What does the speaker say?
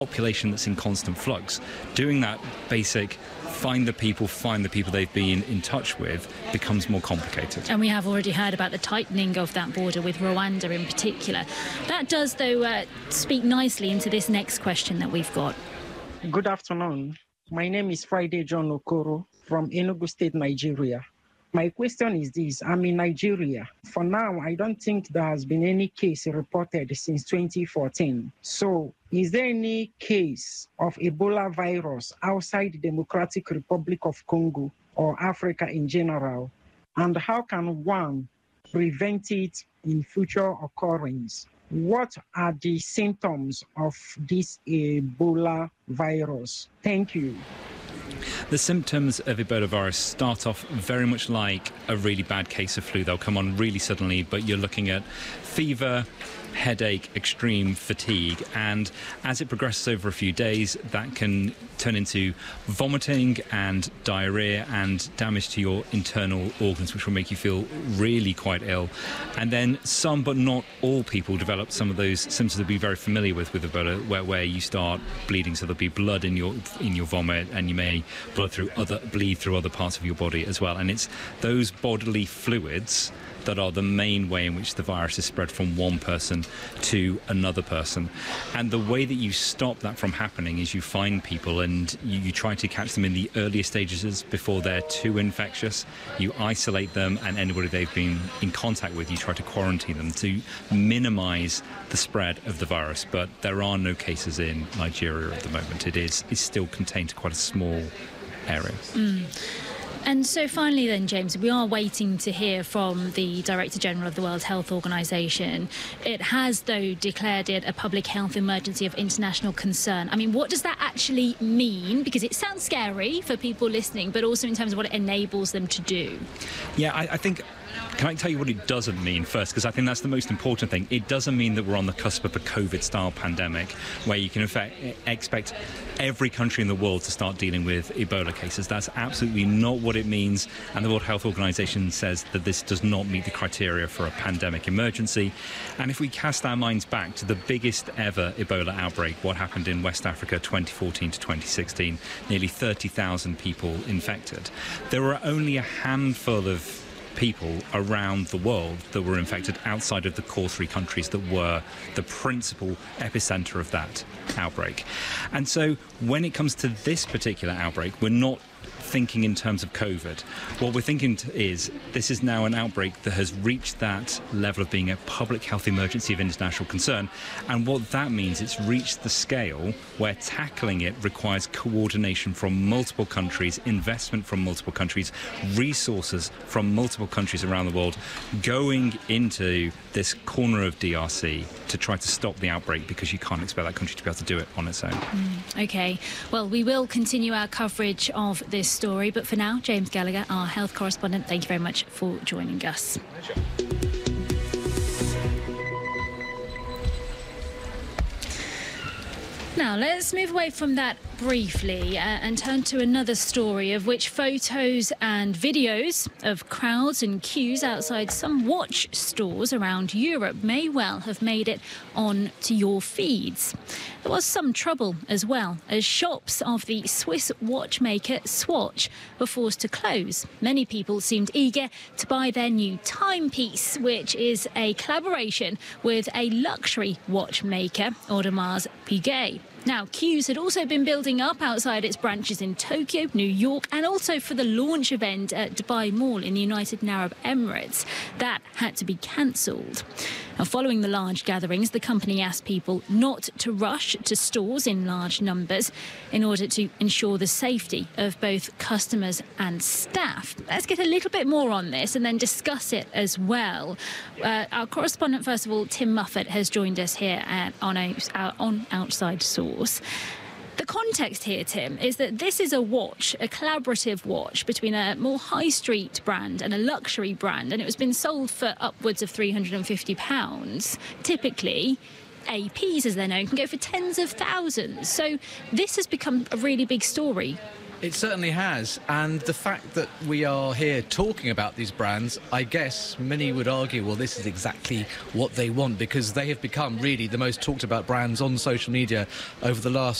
population that's in constant flux. Doing that basic find the people they've been in touch with becomes more complicated. And we have already heard about the tightening of that border with Rwanda in particular. That does, though, speak nicely into this next question that we've got. Good afternoon. My name is Friday John Okoro from Enugu State, Nigeria. My question is this. I'm in Nigeria. For now, I don't think there has been any case reported since 2014. So, is there any case of Ebola virus outside the Democratic Republic of Congo or Africa in general? And how can one prevent it in future occurrence? What are the symptoms of this Ebola virus? Thank you. The symptoms of Ebola virus start off very much like a really bad case of flu. They'll come on really suddenly, but you're looking at fever, headache, extreme fatigue, and as it progresses over a few days, that can turn into vomiting and diarrhea and damage to your internal organs, which will make you feel really quite ill. And then some, but not all people, develop some of those symptoms that we'll be very familiar with Ebola, where you start bleeding, so there'll be blood in your vomit, and you may bleed through other parts of your body as well. And it's those bodily fluids that are the main way in which the virus is spread from one person to another person. And the way that you stop that from happening is you find people and you try to catch them in the earlier stages before they're too infectious. You isolate them, and anybody they've been in contact with, you try to quarantine them to minimize the spread of the virus. But there are no cases in Nigeria at the moment. It's still contained to quite a small area. And so finally then, James, we are waiting to hear from the Director General of the World Health Organization. It has, though, declared it a public health emergency of international concern. I mean, what does that actually mean? Because it sounds scary for people listening, but also in terms of what it enables them to do. Yeah, I think... Can I tell you what it doesn't mean first? Because I think that's the most important thing. It doesn't mean that we're on the cusp of a COVID-style pandemic where you can, in fact, expect every country in the world to start dealing with Ebola cases. That's absolutely not what it means. And the World Health Organization says that this does not meet the criteria for a pandemic emergency. And if we cast our minds back to the biggest ever Ebola outbreak, what happened in West Africa 2014 to 2016, nearly 30,000 people infected. There were only a handful of people around the world that were infected outside of the core three countries that were the principal epicenter of that outbreak. And so when it comes to this particular outbreak, we're not thinking in terms of COVID. What we're thinking is this is now an outbreak that has reached that level of being a public health emergency of international concern. And what that means, it's reached the scale where tackling it requires coordination from multiple countries, investment from multiple countries, resources from multiple countries around the world going into this corner of DRC to try to stop the outbreak, because you can't expect that country to be able to do it on its own. OK. Well, we will continue our coverage of this story, but for now, James Gallagher, our health correspondent, thank you very much for joining us. Pleasure. Now, let's move away from that briefly and turn to another story of which photos and videos of crowds and queues outside some watch stores around Europe may well have made it on to your feeds. There was some trouble as well, as shops of the Swiss watchmaker Swatch were forced to close. Many people seemed eager to buy their new timepiece, which is a collaboration with a luxury watchmaker, Audemars Piguet. Now, queues had also been building up outside its branches in Tokyo, New York, and also for the launch event at Dubai Mall in the United Arab Emirates. That had to be cancelled. Now, following the large gatherings, the company asked people not to rush to stores in large numbers in order to ensure the safety of both customers and staff. Let's get a little bit more on this and then discuss it as well. Our correspondent, first of all, Tim Muffet, has joined us here on Outside Source. The context here, Tim, is that this is a watch, a collaborative watch between a more high street brand and a luxury brand, and it was been sold for upwards of £350. Typically, APs, as they're known, can go for tens of thousands. So this has become a really big story. It certainly has, and the fact that we are here talking about these brands, I guess many would argue, well, this is exactly what they want, because they have become really the most talked about brands on social media over the last